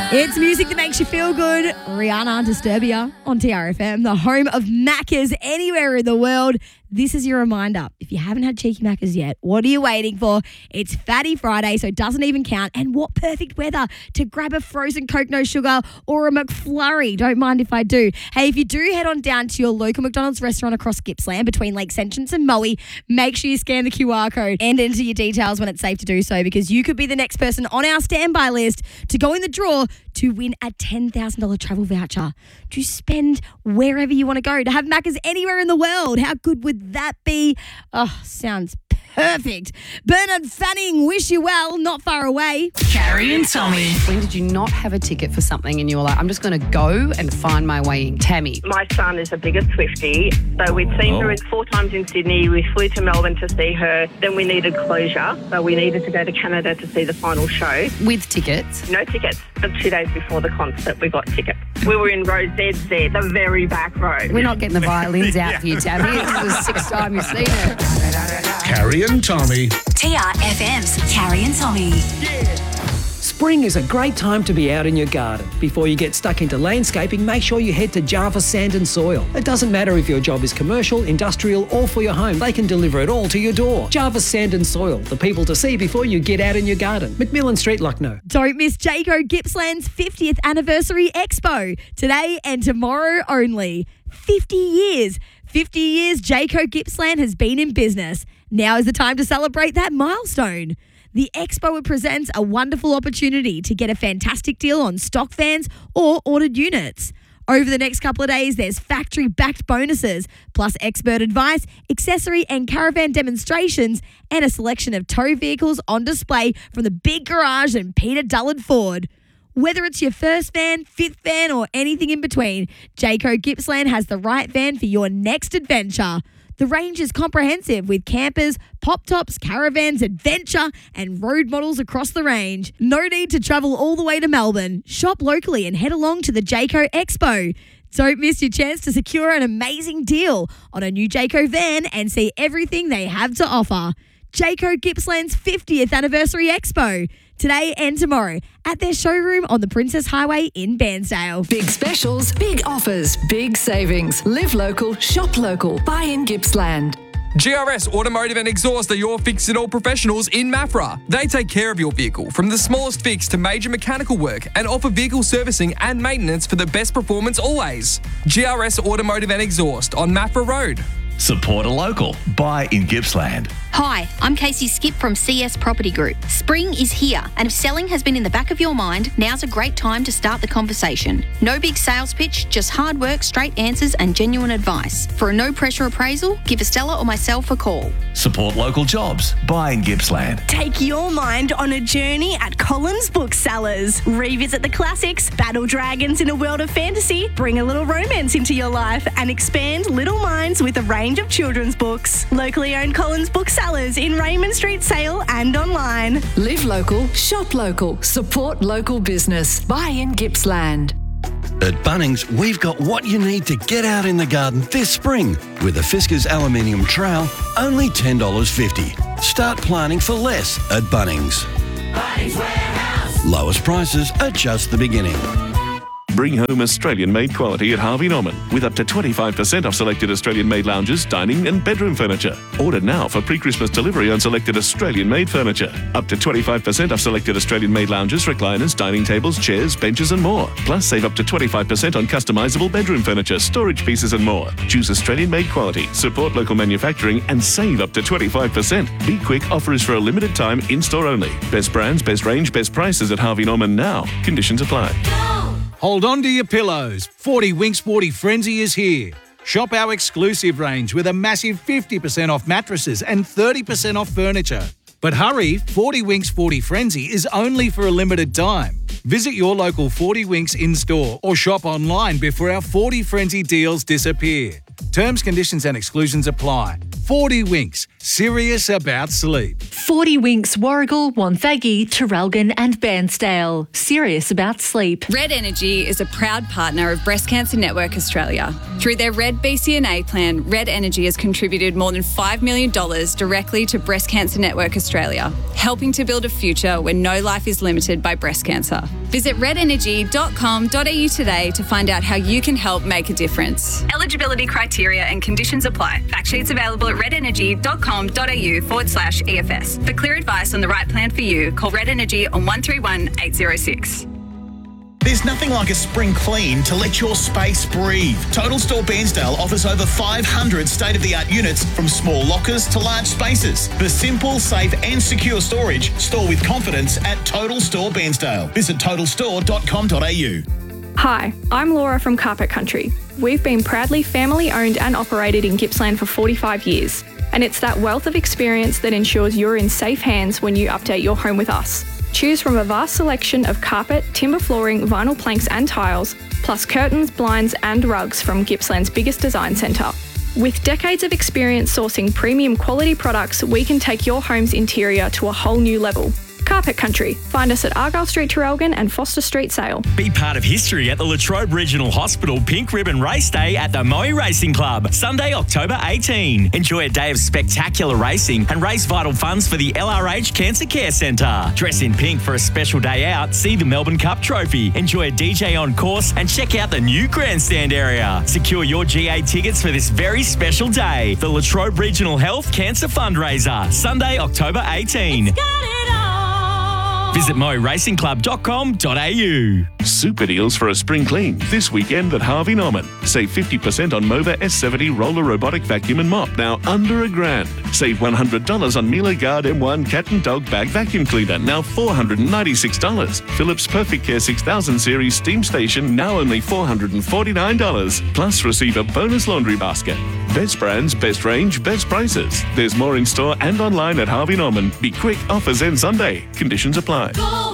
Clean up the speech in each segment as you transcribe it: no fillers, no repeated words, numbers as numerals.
It's music that makes you feel good. Rihanna, Disturbia on TRFM, the home of Macca's anywhere in the world. This is your reminder. If you haven't had Cheeky Macca's yet, what are you waiting for? It's Fatty Friday, so it doesn't even count. And what perfect weather to grab a frozen Coke No Sugar or a McFlurry. Don't mind if I do. Hey, if you do head on down to your local McDonald's restaurant across Gippsland between Lakes Entrance and Moe, make sure you scan the QR code and enter your details when it's safe to do so, because you could be the next person on our standby list to go in the draw to win a $10,000 travel voucher to spend wherever you want to go, to have Macca's anywhere in the world. How good would that be? Oh, sounds perfect. Bernard Fanning, wish you well, not far away. Carrie and Tommy. When did you not have a ticket for something and you were like, I'm just going to go and find my way in? Tammy. My son is the biggest Swiftie, so we'd seen her 4 times in Sydney. We flew to Melbourne to see her. Then we needed closure, so we needed to go to Canada to see the final show. With tickets? No tickets. 2 days before the concert, we got tickets. We were in row ZZ, the very back row. We're not getting the violins out for you, Tammy. This is the 6th time you've seen it. Carrie and Tommy. TRFM's Carrie and Tommy. Spring is a great time to be out in your garden. Before you get stuck into landscaping, make sure you head to Java Sand and Soil. It doesn't matter if your job is commercial, industrial or for your home, they can deliver it all to your door. Java Sand and Soil, the people to see before you get out in your garden. Macmillan Street, Lucknow. Don't miss Jayco Gippsland's 50th anniversary expo, today and tomorrow only. 50 years. 50 years Jayco Gippsland has been in business. Now is the time to celebrate that milestone. The expo presents a wonderful opportunity to get a fantastic deal on stock vans or ordered units. Over the next couple of days, there's factory-backed bonuses, plus expert advice, accessory and caravan demonstrations, and a selection of tow vehicles on display from the Big Garage and Peter Dullard Ford. Whether it's your first van, 5th van, or anything in between, Jayco Gippsland has the right van for your next adventure. The range is comprehensive with campers, pop-tops, caravans, adventure and road models across the range. No need to travel all the way to Melbourne. Shop locally and head along to the Jayco Expo. Don't miss your chance to secure an amazing deal on a new Jayco van and see everything they have to offer. Jayco Gippsland's 50th Anniversary Expo, today and tomorrow at their showroom on the Princess Highway in Bairnsdale. Big specials, big offers, big savings. Live local, shop local. Buy in Gippsland. GRS Automotive and Exhaust are your fix-it-all professionals in Maffra. They take care of your vehicle, from the smallest fix to major mechanical work, and offer vehicle servicing and maintenance for the best performance always. GRS Automotive and Exhaust on Maffra Road. Support a local. Buy in Gippsland. Hi, I'm Casey Skip from CS Property Group. Spring is here, and if selling has been in the back of your mind, now's a great time to start the conversation. No big sales pitch, just hard work, straight answers and genuine advice. For a no-pressure appraisal, give Estella or myself a call. Support local jobs. Buy in Gippsland. Take your mind on a journey at Collins Booksellers. Revisit the classics, battle dragons in a world of fantasy, bring a little romance into your life, and expand little minds with a range of children's books. Locally owned Collins Booksellers in Raymond Street, Sale and online. Live local, shop local, support local business. Buy in Gippsland. At Bunnings, we've got what you need to get out in the garden this spring. With a Fiskars aluminium trowel, only $10.50. Start planning for less at Bunnings. Bunnings Warehouse. Lowest prices are just the beginning. Bring home Australian-made quality at Harvey Norman with up to 25% off selected Australian-made lounges, dining and bedroom furniture. Order now for pre-Christmas delivery on selected Australian-made furniture. Up to 25% off selected Australian-made lounges, recliners, dining tables, chairs, benches and more. Plus save up to 25% on customisable bedroom furniture, storage pieces and more. Choose Australian-made quality, support local manufacturing and save up to 25%. Be quick, offer is for a limited time, in-store only. Best brands, best range, best prices at Harvey Norman now. Conditions apply. Hold on to your pillows. 40 Winks 40 Frenzy is here. Shop our exclusive range with a massive 50% off mattresses and 30% off furniture. But hurry, 40 Winks 40 Frenzy is only for a limited time. Visit your local 40 Winks in-store or shop online before our 40 Frenzy deals disappear. Terms, conditions and exclusions apply. 40 Winks, serious about sleep. 40 Winks, Warragul, Wonthaggi, Traralgon and Bairnsdale. Serious about sleep. Red Energy is a proud partner of Breast Cancer Network Australia. Through their Red BCNA plan, Red Energy has contributed more than $5 million directly to Breast Cancer Network Australia, helping to build a future where no life is limited by breast cancer. Visit redenergy.com.au today to find out how you can help make a difference. Eligibility criteria and conditions apply. Fact sheets available at redenergy.com.au/EFS. For clear advice on the right plan for you, call Red Energy on 131 806. There's nothing like a spring clean to let your space breathe. Total Store Bairnsdale offers over 500 state-of-the-art units, from small lockers to large spaces. For simple, safe and secure storage, store with confidence at Total Store Bairnsdale. Visit totalstore.com.au. Hi, I'm Laura from Carpet Country. We've been proudly family owned and operated in Gippsland for 45 years. And it's that wealth of experience that ensures you're in safe hands when you update your home with us. Choose from a vast selection of carpet, timber flooring, vinyl planks and tiles, plus curtains, blinds and rugs from Gippsland's biggest design centre. With decades of experience sourcing premium quality products, we can take your home's interior to a whole new level. Carpet Country. Find us at Argyle Street, Traralgon and Foster Street, Sale. Be part of history at the Latrobe Regional Hospital Pink Ribbon Race Day at the Moe Racing Club, Sunday, October 18. Enjoy a day of spectacular racing and raise vital funds for the LRH Cancer Care Centre. Dress in pink for a special day out, see the Melbourne Cup Trophy, enjoy a DJ on course and check out the new grandstand area. Secure your GA tickets for this very special day. The Latrobe Regional Health Cancer Fundraiser, Sunday, October 18. Visit moeracingclub.com.au. Super deals for a spring clean this weekend at Harvey Norman. Save 50% on Mova S70 roller robotic vacuum and mop, now under $1,000. Save $100 on Miele Guard M1 cat and dog bag vacuum cleaner, now $496. Philips Perfect Care 6000 series steam station, now only $449. Plus receive a bonus laundry basket. Best brands, best range, best prices. There's more in store and online at Harvey Norman. Be quick, offers end Sunday. Conditions apply.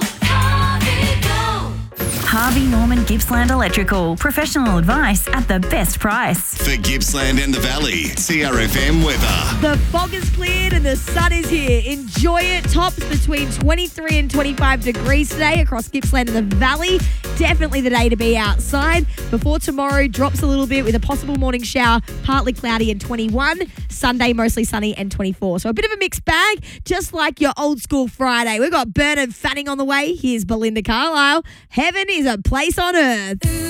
Harvey Norman Gippsland Electrical. Professional advice at the best price. For Gippsland and the Valley, CRFM weather. The fog is cleared and the sun is here. Enjoy it. Tops between 23 and 25 degrees today across Gippsland and the Valley. Definitely the day to be outside. Before tomorrow, drops a little bit with a possible morning shower, partly cloudy and 21. Sunday, mostly sunny and 24. So a bit of a mixed bag, just like your old school Friday. We've got Bernard Fanning on the way. Here's Belinda Carlisle. Heaven is a place on earth.